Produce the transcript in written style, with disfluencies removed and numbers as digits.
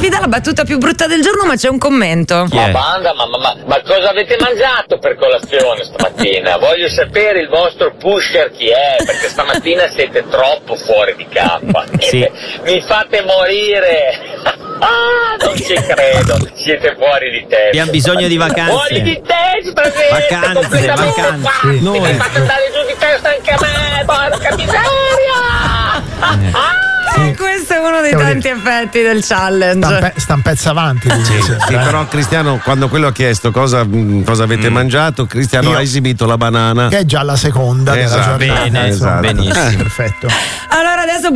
sfida la battuta più brutta del giorno, ma c'è un commento. Ma banda, ma cosa avete mangiato per colazione stamattina? Voglio sapere il vostro pusher chi è, perché stamattina siete troppo fuori di campo. Sì. Mi fate morire. Non ci credo, siete fuori di testa. Abbiamo bisogno di vacanze. Fuori di testa, Vacanze. Mi fate andare giù di testa anche a me, porca miseria! Questo è uno dei tanti effetti del challenge. Sta un pezzo avanti. Sì, però Cristiano, quando quello ha chiesto cosa avete mangiato, Cristiano ha esibito la banana. Che è già la seconda della giornata. Bene, benissimo. Perfetto. Allora adesso